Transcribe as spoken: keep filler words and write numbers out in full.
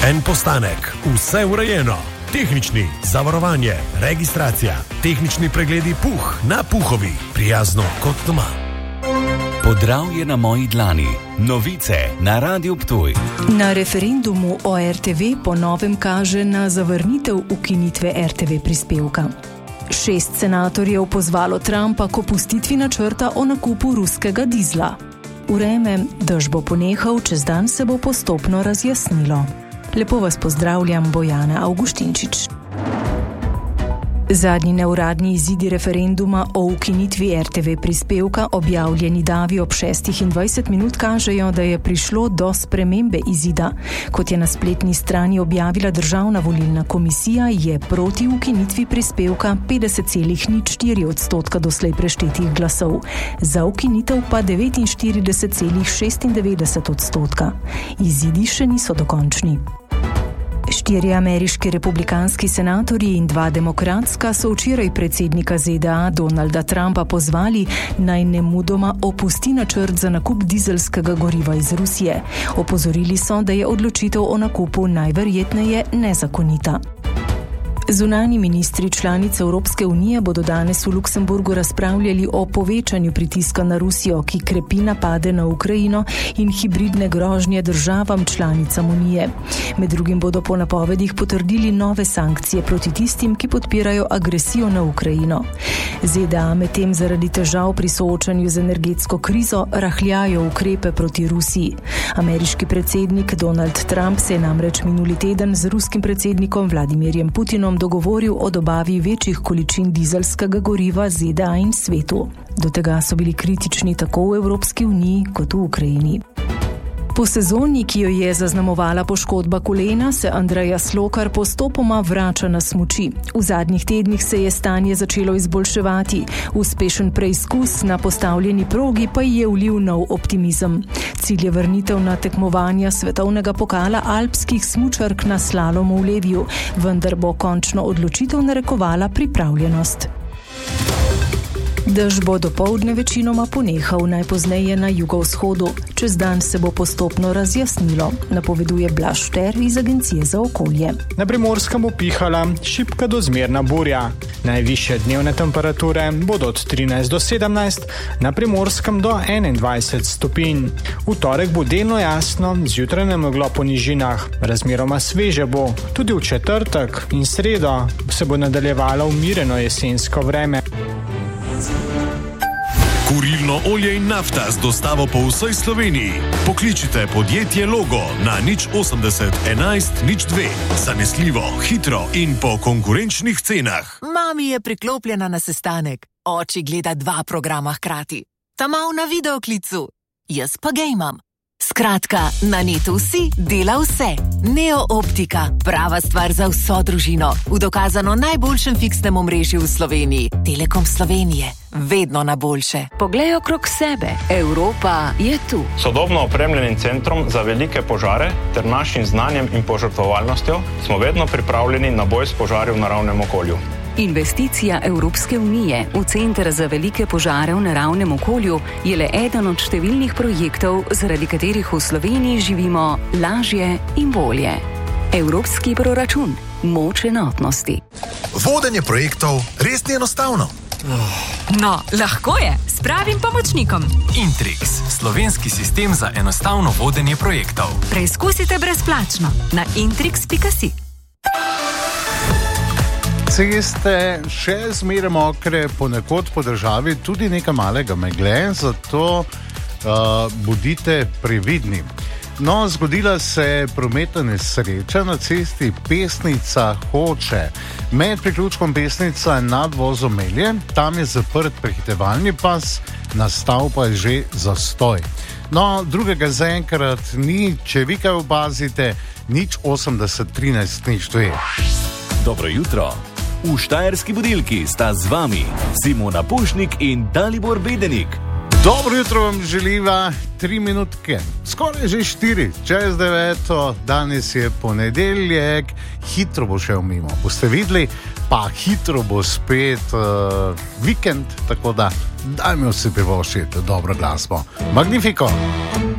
En postanek, vse urejeno. Tehnični, zavarovanje, registracija, tehnični pregledi Puh na Puhovi. Prijazno kot doma. Podravje na moji dlani. Novice na Radiu Ptuj. Na referendumu o er te ve po novem kaže na zavrnitev ukinitve er te ve prispevka. Šest senatorjev pozvalo Trumpa k opustitvi načrta o nakupu ruskega dizla. Vreme, dež bo ponehal, čez dan se bo postopno razjasnilo. Lepo vas pozdravljam, Bojana Avguštinčič. Zadnji neuradni izidi referenduma o ukinitvi er te ve prispevka, objavljeni davi ob šestih in dvajset minut, kažejo, da je prišlo do spremembe izida. Kot je na spletni strani objavila Državna volilna komisija, je proti ukinitvi prispevka petdeset celih nič štiri odstotka doslej preštetih glasov, za ukinitev pa devetinštirideset celih šestindevetdeset odstotka. Izidi še niso dokončni. Štirje ameriški republikanski senatorji in dva demokratska so včeraj predsednika ze de a Donalda Trumpa pozvali, naj nemudoma opusti načrt za nakup dizelskega goriva iz Rusije. Opozorili so, da je odločitev o nakupu najverjetneje nezakonita. Zunanji ministri članic Evropske unije bodo danes v Luksemburgu razpravljali o povečanju pritiska na Rusijo, ki krepi napade na Ukrajino in hibridne grožnje državam članicam unije. Med drugim bodo po napovedih potrdili nove sankcije proti tistim, ki podpirajo agresijo na Ukrajino. ze de a medtem zaradi težav pri soočanju z energetsko krizo rahljajo ukrepe proti Rusiji. Ameriški predsednik Donald Trump se je namreč minuli teden z ruskim predsednikom Vladimirjem Putinom dogovoril o dobavi večjih količin dizelskega goriva ze de a in svetu. Do tega so bili kritični tako v Evropski uniji kot v Ukrajini. Po sezoni, ki jo je zaznamovala poškodba kolena, se Andreja Slokar postopoma vrača na smuči. V zadnjih tednih se je stanje začelo izboljševati. Uspešen preizkus na postavljeni progi pa je vlil nov optimizem. Cilj je vrnitev na tekmovanja svetovnega pokala alpskih smučark na slalomu v Leviju, vendar bo končno odločitev narekovala pripravljenost. Dež bo dopoldne večinoma ponehal, najpozneje na jugovzhodu. Čez dan se bo postopno razjasnilo, napoveduje Blaž Šter iz Agencije za okolje. Na Primorskem bo pihala šibka do zmerna burja. Najvišje dnevne temperature bodo od trinajst do sedemnajst, na Primorskem do enaindvajset stopinj. V torek bo delno jasno, zjutraj nameglo po nižinah. Razmeroma sveže bo. Tudi v četrtek in sredo se bo nadaljevalo umireno jesensko vreme. Kurilno olje in nafta z dostavo po vsej Sloveniji. Pokličite podjetje Logo na nič osemdeset enajst nič dve. Zanesljivo, hitro in po konkurenčnih cenah. Mami je priklopljena na sestanek. Oči gleda dva programa hkrati. Ta mal na videoklicu. Jaz pa gejmam. Skratka, na netu vsi dela vse. Neo Optika, prava stvar za vso družino. V dokazano najboljšem fiksnem omrežju v Sloveniji. Telekom Slovenije. Vedno na boljše. Poglej okrog sebe. Evropa je tu. Sodobno opremljenim centrom za velike požare ter našim znanjem in požrtvovalnostjo smo vedno pripravljeni na boj s požari v naravnem okolju. Investicija Evropske unije v Center za velike požare v naravnem okolju je le eden od številnih projektov, zaradi katerih v Sloveniji živimo lažje in bolje. Evropski proračun. Moč enotnosti. Vodenje projektov res ni enostavno. No, lahko je, s pravim pomočnikom. Intrix, slovenski sistem za enostavno vodenje projektov. Preizkusite brezplačno na intrix pika si. Ceste še zmeraj mokre, ponekod po državi tudi nekaj malega megle, zato uh, bodite previdni. No, zgodila se je prometna nesreča na cesti Pesnica-Hoče. Med priključkom Pesnica in nadvozom Melje, tam je zaprt prehitevalni pas, nastal pa je že zastoj. No, drugega zaenkrat ni, če vi kaj opazite, nič osemdeset trinajst nič dve. Dobro jutro. V Štajerski budilki sta z vami Simona Pušnik in Dalibor Bedenik. Dobro jutro vam želiva tri minutke, skoraj že štiri, čez deveto, danes je ponedeljek, hitro bo šel mimo, boste videli, pa hitro bo spet uh, vikend, tako da dajmo si privoščiti dobro glasbo. Magnifico!